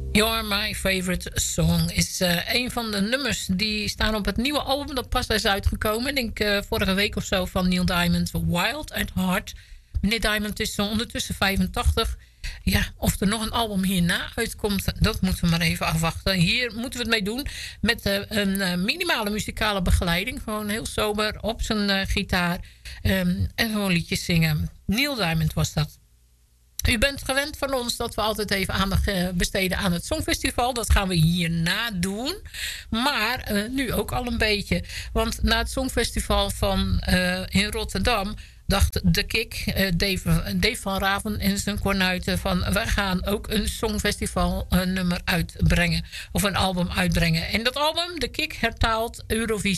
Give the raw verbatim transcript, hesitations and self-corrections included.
You're My Favorite Song is uh, een van de nummers die staan op het nieuwe album dat pas is uitgekomen. Ik denk uh, vorige week of zo van Neil Diamond, Wild at Heart. Meneer Diamond is ondertussen vijfentachtig. Ja, of er nog een album hierna uitkomt, dat moeten we maar even afwachten. Hier moeten we het mee doen met uh, een uh, minimale muzikale begeleiding. Gewoon heel sober op zijn uh, gitaar um, en gewoon liedjes zingen. Neil Diamond was dat. U bent gewend van ons dat we altijd even aandacht besteden aan het Songfestival. Dat gaan we hierna doen. Maar uh, nu ook al een beetje. Want na het Songfestival van, uh, in Rotterdam dacht de Kik, uh, Dave, Dave van Raven en zijn kornuiten van we gaan ook een Songfestival uh, nummer uitbrengen. Of een album uitbrengen. En dat album, de Kik hertaalt Eurovisie.